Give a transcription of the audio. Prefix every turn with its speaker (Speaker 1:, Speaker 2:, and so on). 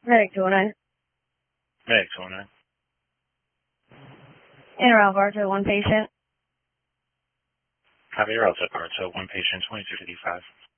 Speaker 1: Medic 209.
Speaker 2: Medic 209.
Speaker 1: Inter Alberto, one patient.
Speaker 2: Javier Alta Barto, one patient, 2255.